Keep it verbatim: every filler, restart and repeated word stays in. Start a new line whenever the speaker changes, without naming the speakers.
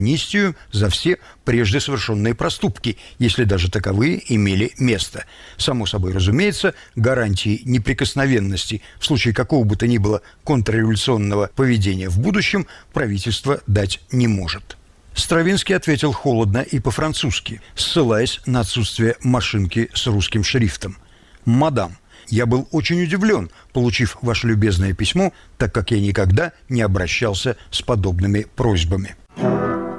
амнистию за все прежде совершенные проступки, если даже таковые имели место. Само собой разумеется, гарантии неприкосновенности в случае какого бы то ни было контрреволюционного поведения в будущем правительство дать не может. Стравинский ответил холодно и по-французски, ссылаясь на отсутствие машинки с русским шрифтом. «Мадам, я был очень удивлен, получив ваше любезное письмо, так как я никогда не обращался с подобными просьбами».